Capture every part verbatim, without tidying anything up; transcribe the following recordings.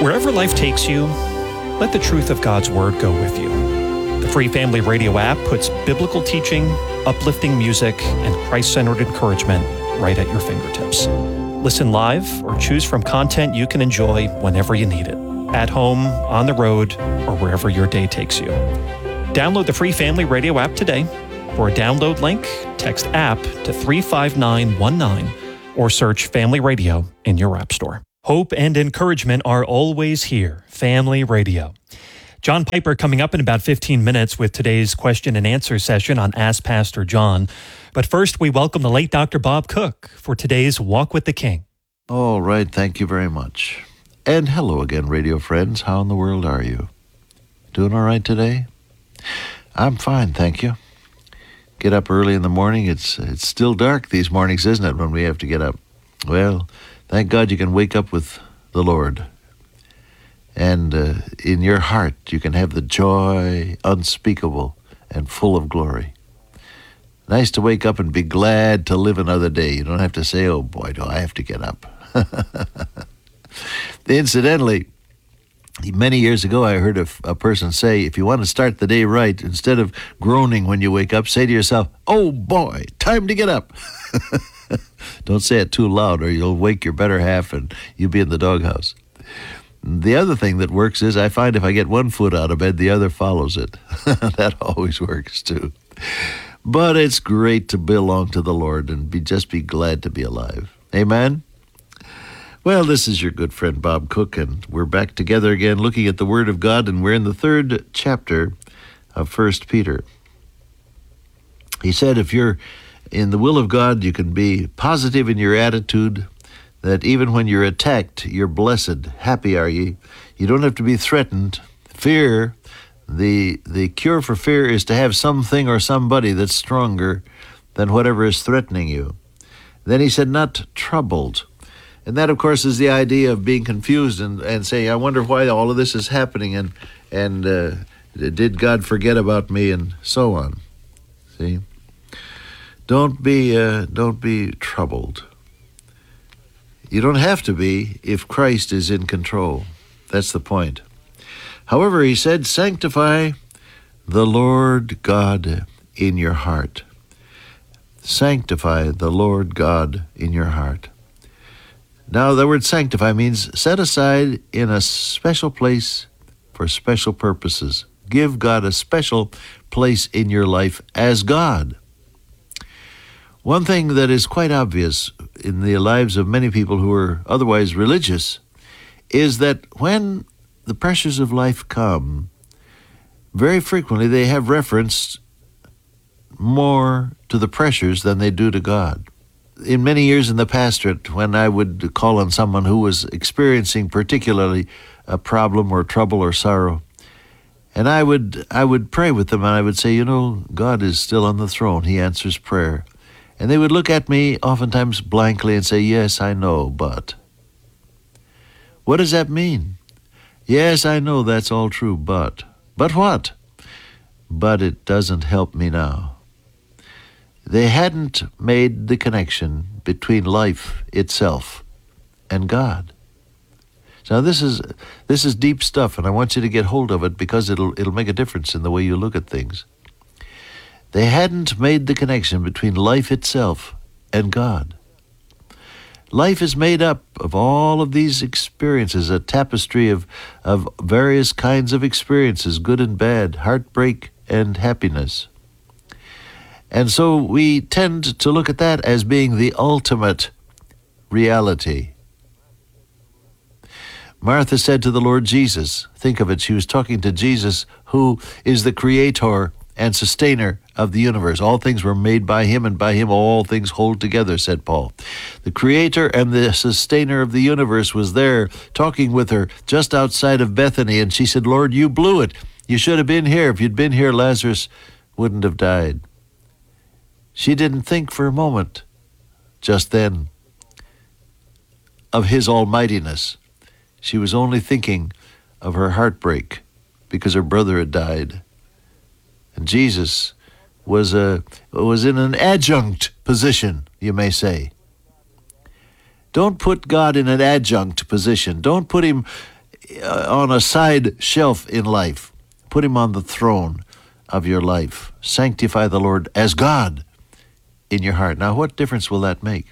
Wherever life takes you, let the truth of God's Word go with you. The Free Family Radio app puts biblical teaching, uplifting music, and Christ-centered encouragement right at your fingertips. Listen live or choose from content you can enjoy whenever you need it, at home, on the road, or wherever your day takes you. Download the Free Family Radio app today. For a download link, text app to three five nine one nine or search Family Radio in your app store. Hope and encouragement are always here. Family Radio. John Piper coming up in about fifteen minutes with today's question and answer session on Ask Pastor John. But first, we welcome the late Doctor Bob Cook for today's Walk with the King. All right, thank you very much. And hello again, radio friends. How in the world are you? Doing all right today? I'm fine, thank you. Get up early in the morning. It's it's still dark these mornings, isn't it, when we have to get up? Well, thank God you can wake up with the Lord. And uh, in your heart, you can have the joy unspeakable and full of glory. Nice to wake up and be glad to live another day. You don't have to say, oh boy, do I have to get up. Incidentally, many years ago, I heard a, a person say, if you want to start the day right, instead of groaning when you wake up, say to yourself, oh boy, time to get up. Don't say it too loud or you'll wake your better half and you'll be in the doghouse. The other thing that works is I find if I get one foot out of bed, the other follows it. That always works too. But it's great to belong to the Lord and be just be glad to be alive. Amen? Well, this is your good friend Bob Cook, and we're back together again looking at the Word of God, and we're in the third chapter of First Peter. He said if you're in the will of God, you can be positive in your attitude, that even when you're attacked, you're blessed. Happy are ye. You don't have to be threatened. Fear, the the cure for fear is to have something or somebody that's stronger than whatever is threatening you. Then he said, not troubled. And that, of course, is the idea of being confused and, and saying, I wonder why all of this is happening, and, and uh, did God forget about me, and so on. See? Don't be uh, don't be troubled. You don't have to be if Christ is in control. That's the point. However, he said, sanctify the Lord God in your heart. Sanctify the Lord God in your heart. Now, the word sanctify means set aside in a special place for special purposes. Give God a special place in your life as God. One thing that is quite obvious in the lives of many people who are otherwise religious is that when the pressures of life come, very frequently they have reference more to the pressures than they do to God. In many years in the pastorate, when I would call on someone who was experiencing particularly a problem or trouble or sorrow, and I would I would pray with them, and I would say, you know, God is still on the throne. He answers prayer. And they would look at me oftentimes blankly and say, yes, I know, but. What does that mean? Yes, I know that's all true, but. But what? But it doesn't help me now. They hadn't made the connection between life itself and God. So this is this is deep stuff, and I want you to get hold of it because it'll it'll make a difference in the way you look at things. They hadn't made the connection between life itself and God. Life is made up of all of these experiences, a tapestry of, of various kinds of experiences, good and bad, heartbreak and happiness. And so we tend to look at that as being the ultimate reality. Martha said to the Lord Jesus, think of it, she was talking to Jesus, who is the creator and sustainer of the universe. All things were made by him, and by him all things hold together, said Paul. The creator and the sustainer of the universe was there talking with her just outside of Bethany, and she said, Lord, you blew it. You should have been here. If you'd been here, Lazarus wouldn't have died. She didn't think for a moment just then of his almightiness. She was only thinking of her heartbreak because her brother had died. And Jesus was a was in an adjunct position, you may say. Don't put God in an adjunct position. Don't put him uh, on a side shelf in life. Put him on the throne of your life. Sanctify the Lord as God in your heart. Now, what difference will that make?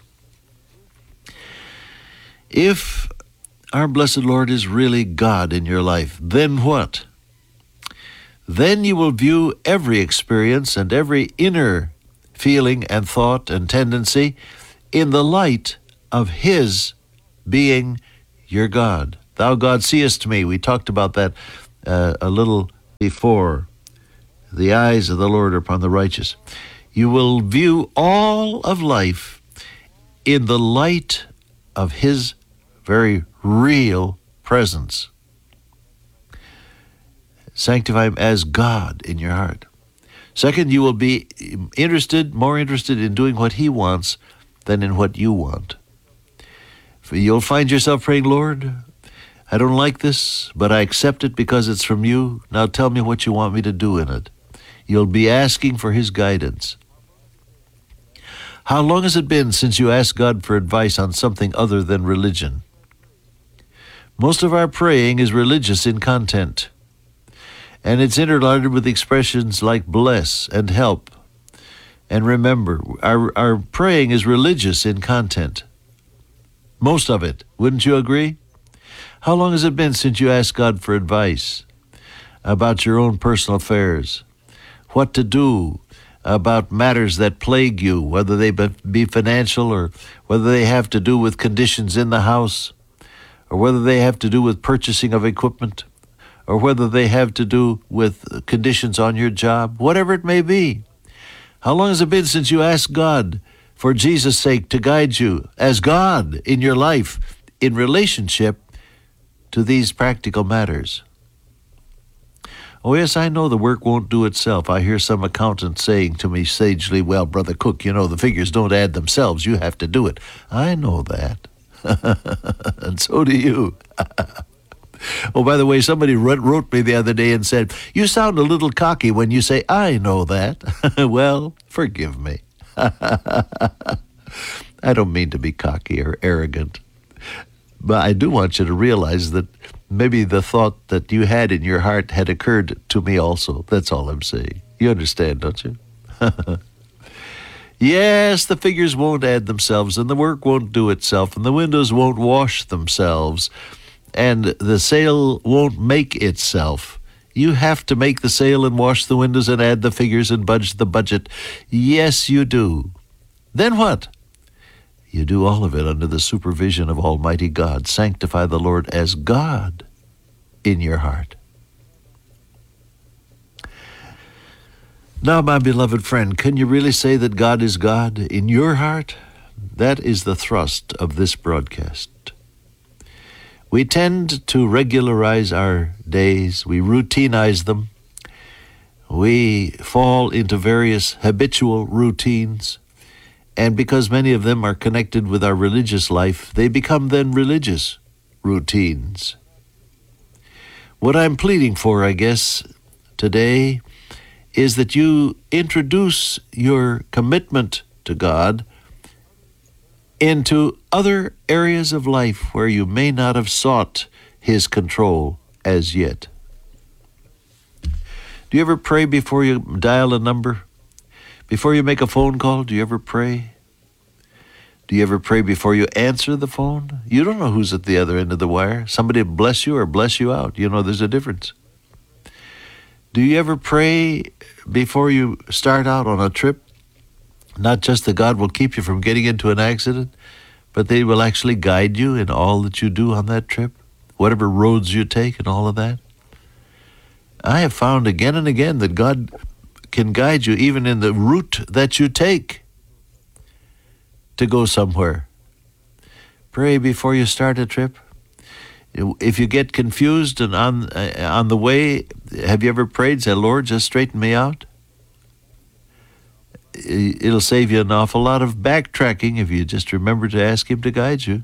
If our blessed Lord is really God in your life, then what? Then you will view every experience and every inner feeling and thought and tendency in the light of His being your God. Thou, God, seest me. We talked about that uh, a little before. The eyes of the Lord are upon the righteous. You will view all of life in the light of His very real presence. Sanctify Him as God in your heart. Second, you will be interested, more interested in doing what He wants than in what you want. You'll find yourself praying, Lord, I don't like this, but I accept it because it's from you. Now tell me what you want me to do in it. You'll be asking for His guidance. How long has it been since you asked God for advice on something other than religion? Most of our praying is religious in content, and it's interlarded with expressions like bless and help. And remember, our, our praying is religious in content. Most of it. Wouldn't you agree? How long has it been since you asked God for advice about your own personal affairs? What to do about matters that plague you, whether they be financial or whether they have to do with conditions in the house, or whether they have to do with purchasing of equipment, or whether they have to do with conditions on your job, whatever it may be. How long has it been since you asked God, for Jesus' sake, to guide you as God in your life in relationship to these practical matters? Oh, yes, I know the work won't do itself. I hear some accountant saying to me sagely, well, Brother Cook, you know, the figures don't add themselves. You have to do it. I know that. And so do you. Oh, by the way, somebody wrote me the other day and said, you sound a little cocky when you say, I know that. Well, forgive me. I don't mean to be cocky or arrogant, but I do want you to realize that maybe the thought that you had in your heart had occurred to me also. That's all I'm saying. You understand, don't you? Yes, the figures won't add themselves, and the work won't do itself, and the windows won't wash themselves, and the sale won't make itself. You have to make the sale and wash the windows and add the figures and budge the budget. Yes, you do. Then what? You do all of it under the supervision of Almighty God. Sanctify the Lord as God in your heart. Now, my beloved friend, can you really say that God is God in your heart? That is the thrust of this broadcast. We tend to regularize our days. We routinize them. We fall into various habitual routines. And because many of them are connected with our religious life, they become then religious routines. What I'm pleading for, I guess, today is that you introduce your commitment to God into other areas of life where you may not have sought His control as yet. Do you ever pray before you dial a number? Before you make a phone call, do you ever pray? Do you ever pray before you answer the phone? You don't know who's at the other end of the wire. Somebody bless you or bless you out. You know there's a difference. Do you ever pray before you start out on a trip? Not just that God will keep you from getting into an accident, but they will actually guide you in all that you do on that trip, whatever roads you take and all of that. I have found again and again that God can guide you even in the route that you take to go somewhere. Pray before you start a trip. If you get confused and on uh, on the way, have you ever prayed, say, Lord, just straighten me out? It'll save you an awful lot of backtracking if you just remember to ask Him to guide you.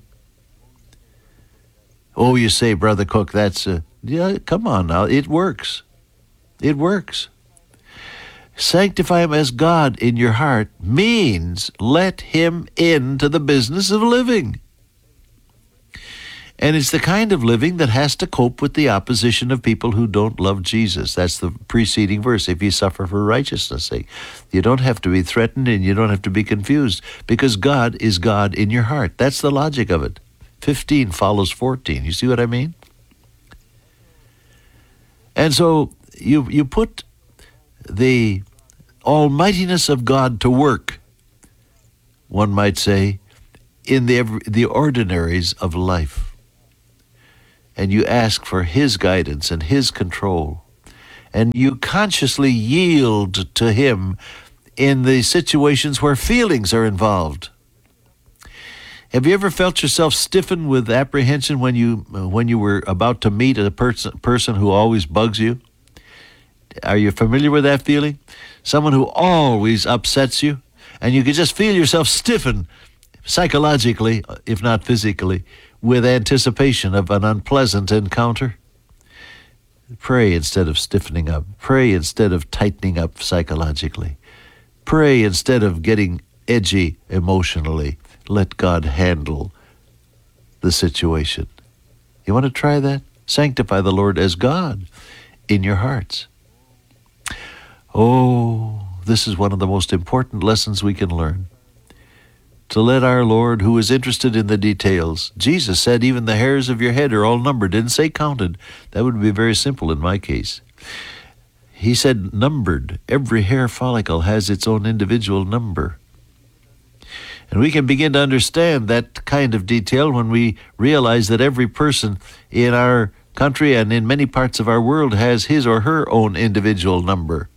Oh, you say, Brother Cook, that's a... Yeah, come on now, it works. It works. Sanctify Him as God in your heart means let Him into the business of living. And it's the kind of living that has to cope with the opposition of people who don't love Jesus. That's the preceding verse, if you suffer for righteousness' sake. You don't have to be threatened and you don't have to be confused, because God is God in your heart. That's the logic of it. fifteen follows fourteen. You see what I mean? And so you you put the almightiness of God to work, one might say, in the the ordinaries of life. And you ask for His guidance and His control. And you consciously yield to Him in the situations where feelings are involved. Have you ever felt yourself stiffen with apprehension when you when you were about to meet a person person who always bugs you? Are you familiar with that feeling? Someone who always upsets you, and you can just feel yourself stiffen psychologically, if not physically, with anticipation of an unpleasant encounter. Pray instead of stiffening up. Pray instead of tightening up psychologically. Pray instead of getting edgy emotionally. Let God handle the situation. You want to try that? Sanctify the Lord as God in your hearts. Oh, this is one of the most important lessons we can learn. To let our Lord, who is interested in the details, Jesus said even the hairs of your head are all numbered. Didn't say counted. That would be very simple in my case. He said numbered. Every hair follicle has its own individual number. And we can begin to understand that kind of detail when we realize that every person in our country and in many parts of our world has his or her own individual number.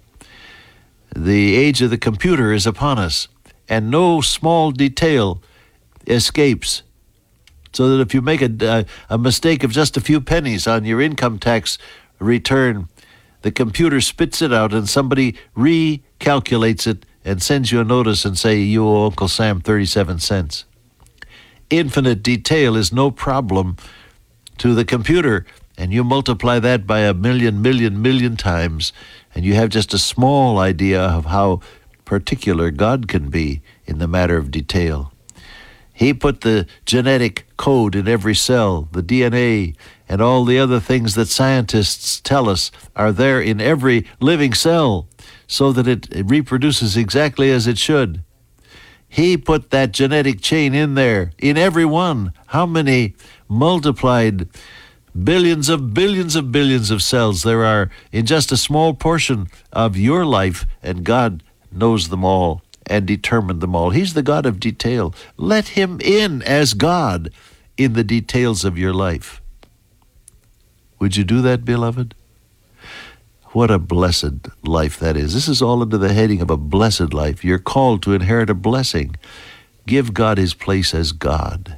The age of the computer is upon us, and no small detail escapes. So that if you make a, a mistake of just a few pennies on your income tax return, the computer spits it out and somebody recalculates it and sends you a notice and say, you owe Uncle Sam thirty-seven cents. Infinite detail is no problem to the computer, and you multiply that by a million, million, million times, and you have just a small idea of how particular God can be in the matter of detail. He put the genetic code in every cell, the D N A, and all the other things that scientists tell us are there in every living cell, so that it, it reproduces exactly as it should. He put that genetic chain in there, in every one. How many multiplied billions of billions of billions of cells there are in just a small portion of your life, and God knows them all and determined them all. He's the God of detail. Let Him in as God in the details of your life. Would you do that, beloved? What a blessed life that is. This is all under the heading of a blessed life. You're called to inherit a blessing. Give God His place as God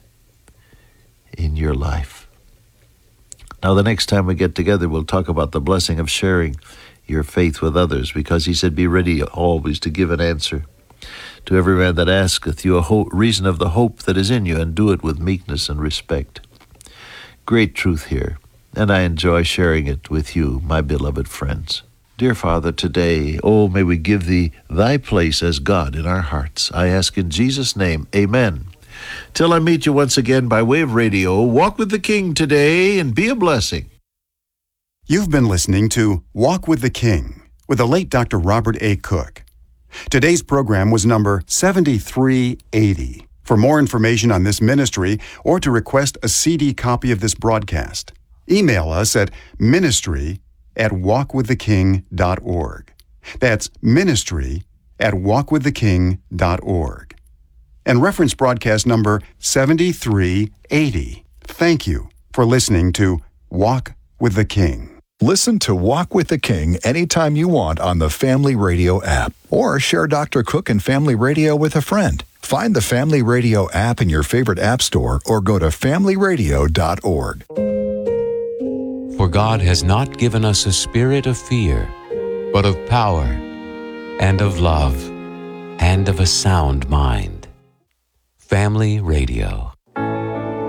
in your life. Now, the next time we get together, we'll talk about the blessing of sharing your faith with others, because He said, be ready always to give an answer to every man that asketh you a ho- reason of the hope that is in you, and do it with meekness and respect. Great truth here, and I enjoy sharing it with you, my beloved friends. Dear Father, today, oh, may we give Thee Thy place as God in our hearts. I ask in Jesus' name, amen. Till I meet you once again by way of radio, walk with the King today and be a blessing. You've been listening to Walk with the King with the late Doctor Robert A. Cook. Today's program was number seventy-three eighty. For more information on this ministry or to request a C D copy of this broadcast, email us at ministry at walk with the king dot org. That's ministry at walk with the king dot org. And reference broadcast number seventy-three eighty. Thank you for listening to Walk with the King. Listen to Walk with the King anytime you want on the Family Radio app, or share Doctor Cook and Family Radio with a friend. Find the Family Radio app in your favorite app store or go to family radio dot org. For God has not given us a spirit of fear, but of power and of love and of a sound mind. Family Radio.